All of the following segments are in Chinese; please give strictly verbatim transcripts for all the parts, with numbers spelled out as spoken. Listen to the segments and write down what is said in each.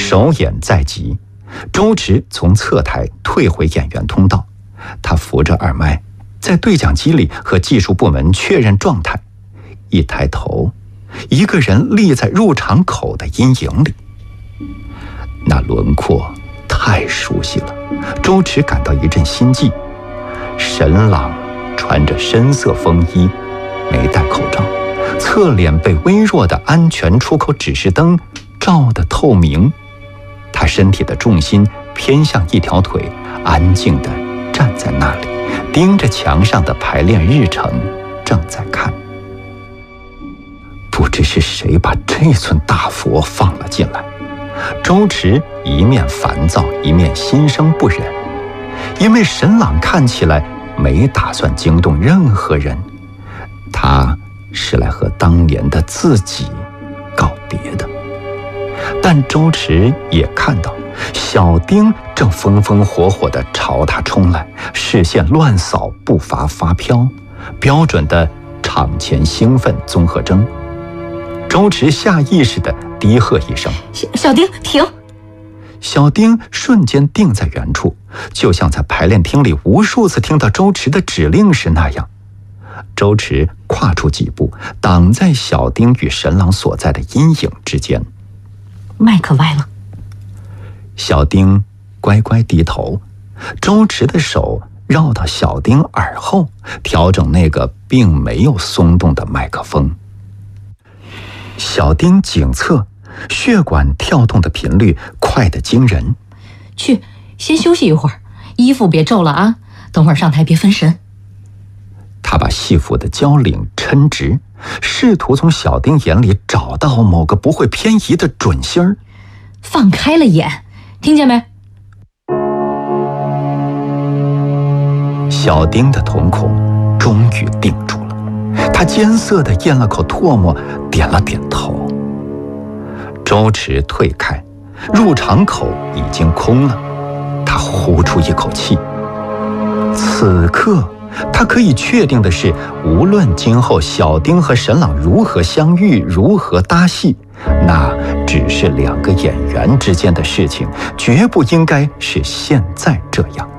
首演在即，周驰从侧台退回演员通道，他扶着耳麦，在对讲机里和技术部门确认状态。一抬头，一个人立在入场口的阴影里，那轮侧太熟悉了，周驰感到一阵心悸。沈朗穿着深色风衣，没戴口罩，侧脸被微弱的安全出口指示灯照得透明。他身体的重心偏向一条腿，安静地站在那里，盯着墙上的排练日程，正在看。不知是谁把这尊大佛放了进来，周驰一面烦躁，一面心生不忍，因为沈朗看起来没打算惊动任何人，他是来和当年的自己告别的。但周驰也看到小丁正风风火火地朝他冲来，视线乱扫，步伐发飘，标准的场前兴奋综合征。周驰下意识地低喝一声：小小丁停！ 小丁瞬间定在原处，就像在排练厅里无数次听到周驰的指令时那样。周驰跨出几步，挡在小丁与沈朗所在的阴影之间。 麦克歪了。 小丁乖乖低头，周驰的手绕到小丁耳后，调整那个并没有松动的麦克风。小丁颈侧血管跳动的频率快得惊人。 去，先休息一会儿，衣服别皱了啊，等会儿上台别分神。 他把戏服的交领抻直，试图从小丁眼里找到某个不会偏移的准心儿。 放开了眼，听见没？ 小丁的瞳孔终于定住了，他艰涩地咽了口唾沫，点了点头。周驰退开，入场口已经空了，他呼出一口气。此刻他可以确定的是，无论今后小丁和沈朗如何相遇，如何搭戏，那只是两个演员之间的事情，绝不应该是现在这样。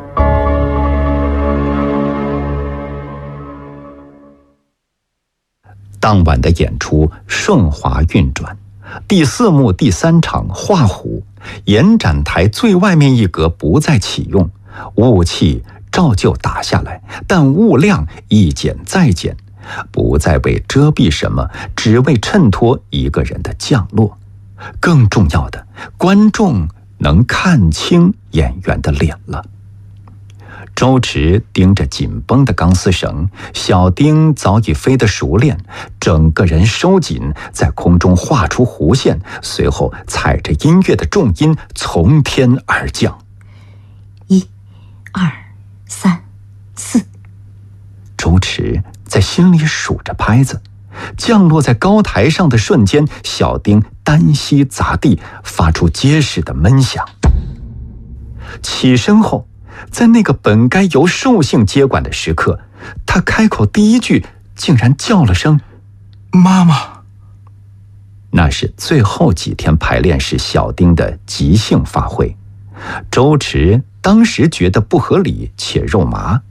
当晚的演出顺滑运转，第四幕第三场画虎，延展台最外面一格不再启用，雾气照旧打下来，但雾量一减再减，不再为遮蔽什么，只为衬托一个人的降落。更重要的，观众能看清演员的脸了。周驰盯着紧绷的钢丝绳，小丁早已飞得熟练，整个人收紧，在空中画出弧线，随后踩着音乐的重音从天而降。 一、二、三、四。 周驰在心里数着拍子，降落在高台上的瞬间，小丁单膝砸地，发出结实的闷响。起身后，在那个本该由兽性接管的时刻，他开口第一句竟然叫了声妈妈。那是最后几天排练时小丁的即兴发挥，周驰当时觉得不合理且肉麻，